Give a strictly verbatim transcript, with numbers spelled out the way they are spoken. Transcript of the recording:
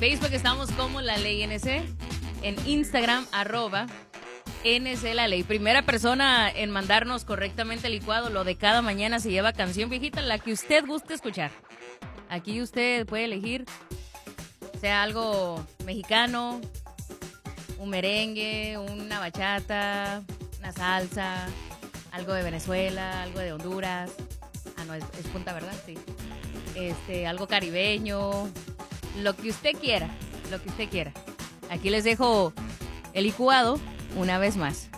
Facebook estamos como La Ley N C. En Instagram, arroba N C La Ley. Primera persona en mandarnos correctamente el licuado. Lo de cada mañana se lleva canción viejita, la que usted guste escuchar. Aquí usted puede elegir, sea algo mexicano, un merengue, una bachata, una salsa, algo de Venezuela, algo de Honduras. Ah, no, es, es Punta, ¿verdad? Sí. Este, algo caribeño, lo que usted quiera, lo que usted quiera. Aquí les dejo el licuado una vez más.